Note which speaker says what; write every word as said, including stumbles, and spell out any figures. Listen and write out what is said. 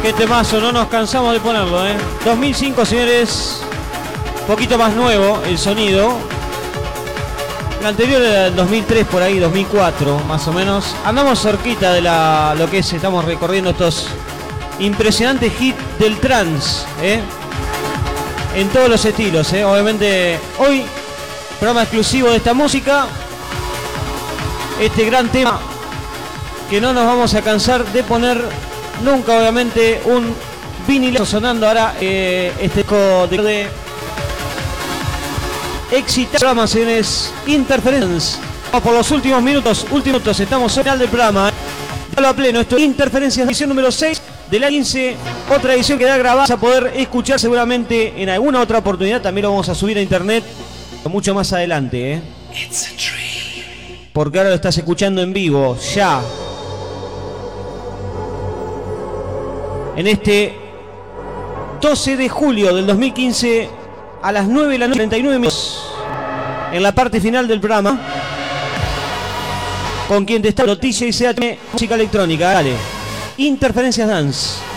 Speaker 1: Qué temazo, no nos cansamos de ponerlo, ¿eh? dos mil cinco, señores. Poquito más nuevo el sonido. El anterior era el dos mil tres, por ahí, dos mil cuatro, más o menos. Andamos cerquita de la, lo que es, estamos recorriendo estos impresionantes hits del trance, ¿eh? En todos los estilos, ¿eh? Obviamente, hoy, programa exclusivo de esta música. Este gran tema que no nos vamos a cansar de poner nunca, obviamente, un vinilo sonando ahora, eh, este disco de, de éxito. Programa, señores, Interference. Vamos por los últimos minutos, últimos minutos, estamos al final del programa. ¿eh? Ya lo a pleno, esto es Interferencias, edición número seis de la quince. Otra edición que da grabada, vas a poder escuchar seguramente en alguna otra oportunidad. También lo vamos a subir a internet mucho más adelante, ¿eh? Porque ahora lo estás escuchando en vivo, ya. En este doce de julio del dos mil quince a las nueve de la noche, treinta y nueve minutos, en la parte final del programa, con quien te está Noticia y C H M Música Electrónica. Dale, Interferencias Dance.